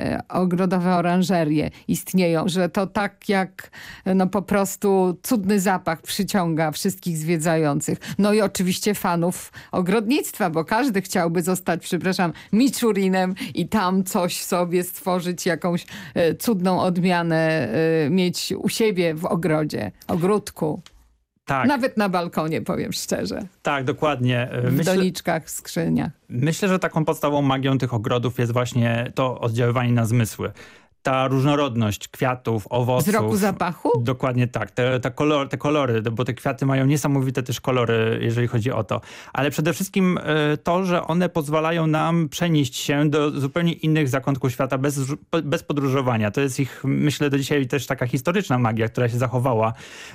ogrodowe oranżerie istnieją, że to tak jak po prostu cudny zapach przyciąga wszystkich zwiedzających. No i oczywiście fanów ogrodnictwa, bo każdy chciałby zostać, Miczurinem i tam coś sobie stworzyć, jakąś cudną odmianę mieć u siebie w ogrodzie, ogródku. Tak. Nawet na balkonie, powiem szczerze. Tak, dokładnie. W doniczkach, w skrzyniach. Myślę, że taką podstawową magią tych ogrodów jest właśnie to oddziaływanie na zmysły. Ta różnorodność kwiatów, owoców. Wzroku, zapachu? Dokładnie tak. Te kolory, bo te kwiaty mają niesamowite też kolory, jeżeli chodzi o to. Ale przede wszystkim to, że one pozwalają nam przenieść się do zupełnie innych zakątków świata bez podróżowania. To jest ich, myślę, do dzisiaj też taka historyczna magia, która się zachowała,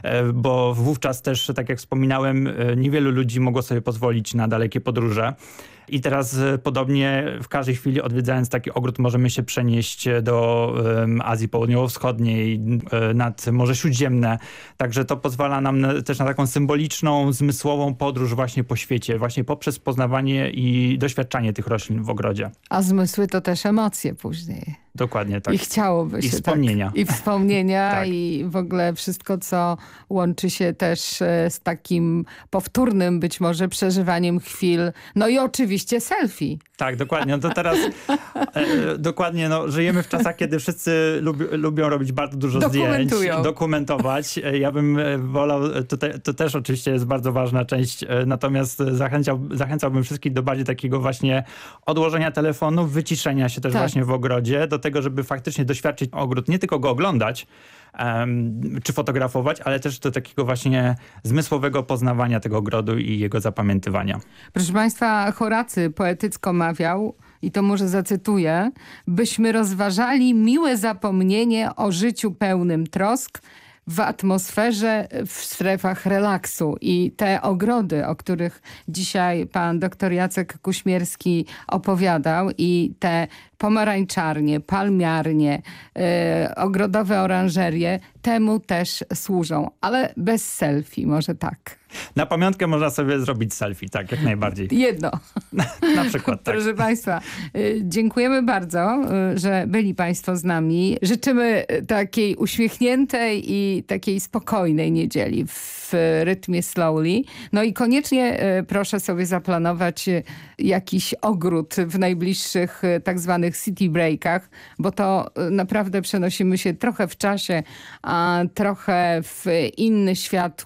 bo wówczas też, tak jak wspominałem, niewielu ludzi mogło sobie pozwolić na dalekie podróże. I teraz podobnie w każdej chwili odwiedzając taki ogród możemy się przenieść do Azji Południowo-Wschodniej, nad Morze Śródziemne. Także to pozwala nam też na taką symboliczną, zmysłową podróż właśnie po świecie, właśnie poprzez poznawanie i doświadczanie tych roślin w ogrodzie. A zmysły to też emocje później. Dokładnie tak. I chciałoby się. I wspomnienia. Tak. I wspomnienia tak. I w ogóle wszystko, co łączy się też z takim powtórnym być może przeżywaniem chwil. No i oczywiście selfie. Tak, dokładnie. No to teraz dokładnie żyjemy w czasach, kiedy wszyscy lubią robić bardzo dużo zdjęć, dokumentować. Ja bym wolał, to też oczywiście jest bardzo ważna część, natomiast zachęcałbym wszystkich do bardziej takiego właśnie odłożenia telefonu, wyciszenia się też właśnie w ogrodzie, do tego, żeby faktycznie doświadczyć ogród, nie tylko go oglądać, czy fotografować, ale też do takiego właśnie zmysłowego poznawania tego ogrodu i jego zapamiętywania. Proszę Państwa, Horacy poetycko mawiał, i to może zacytuję, byśmy rozważali miłe zapomnienie o życiu pełnym trosk w atmosferze, w strefach relaksu. I te ogrody, o których dzisiaj pan dr Jacek Kuśmierski opowiadał, i te pomarańczarnie, palmiarnie, ogrodowe oranżerie temu też służą, ale bez selfie, może tak. Na pamiątkę można sobie zrobić selfie, tak, jak najbardziej. Jedno. Na przykład, tak. Proszę Państwa, dziękujemy bardzo, że byli Państwo z nami. Życzymy takiej uśmiechniętej i takiej spokojnej niedzieli w rytmie slowly. No i koniecznie proszę sobie zaplanować jakiś ogród w najbliższych tak zwanych city breakach, bo to naprawdę przenosimy się trochę w czasie, a trochę w inny świat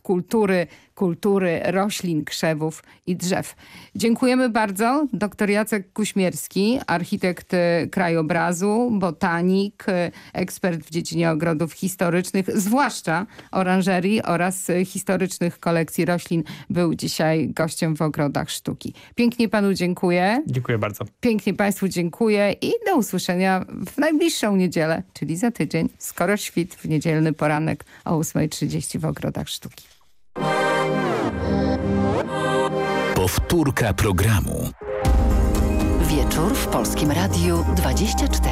kultury roślin, krzewów i drzew. Dziękujemy bardzo. Dr Jacek Kuśmierski, architekt krajobrazu, botanik, ekspert w dziedzinie ogrodów historycznych, zwłaszcza oranżerii oraz historycznych kolekcji roślin, był dzisiaj gościem w Ogrodach Sztuki. Pięknie panu dziękuję. Dziękuję bardzo. Pięknie państwu dziękuję i do usłyszenia w najbliższą niedzielę, czyli za tydzień. Skoro świt w niedzielny poranek o 8:30 w Ogrodach Sztuki. Powtórka programu. Wieczór w Polskim Radiu 24.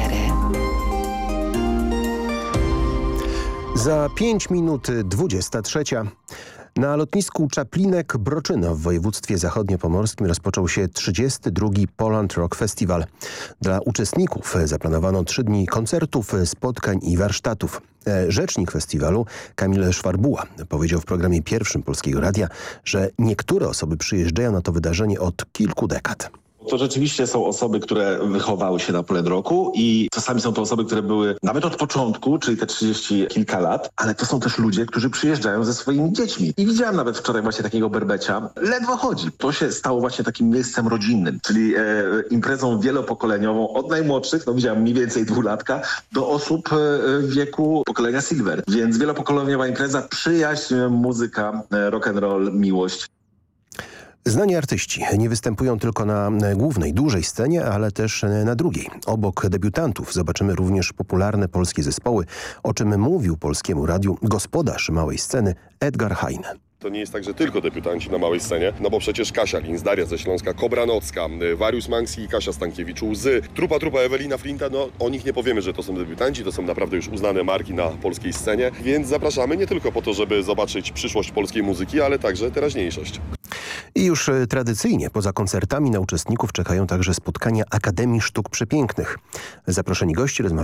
Za 5 minut 23. Na lotnisku Czaplinek-Broczyno w województwie zachodniopomorskim rozpoczął się 32. Poland Rock Festival. Dla uczestników zaplanowano 3 dni koncertów, spotkań i warsztatów. Rzecznik festiwalu Kamil Szwarbuła powiedział w programie pierwszym Polskiego Radia, że niektóre osoby przyjeżdżają na to wydarzenie od kilku dekad. To rzeczywiście są osoby, które wychowały się na Poland Rocku i czasami są to osoby, które były nawet od początku, czyli te 30 kilka lat, ale to są też ludzie, którzy przyjeżdżają ze swoimi dziećmi. I widziałem nawet wczoraj właśnie takiego berbecia. Ledwo chodzi. To się stało właśnie takim miejscem rodzinnym, czyli imprezą wielopokoleniową od najmłodszych, widziałem mniej więcej 2-latka, do osób w wieku pokolenia Silver. Więc wielopokoleniowa impreza, przyjaźń, muzyka, rock and roll, miłość. Znani artyści nie występują tylko na głównej, dużej scenie, ale też na drugiej. Obok debiutantów zobaczymy również popularne polskie zespoły, o czym mówił Polskiemu Radiu gospodarz małej sceny Edgar Hein. To nie jest tak, że tylko debiutanci na małej scenie, bo przecież Kasia Linz, Daria ze Śląska, Kobra Nocka, Warius Manksi i Kasia Stankiewicz, Łzy, Trupa Ewelina Flinta, o nich nie powiemy, że to są debiutanci, to są naprawdę już uznane marki na polskiej scenie, więc zapraszamy nie tylko po to, żeby zobaczyć przyszłość polskiej muzyki, ale także teraźniejszość. I już tradycyjnie poza koncertami na uczestników czekają także spotkania Akademii Sztuk Przepięknych. Zaproszeni goście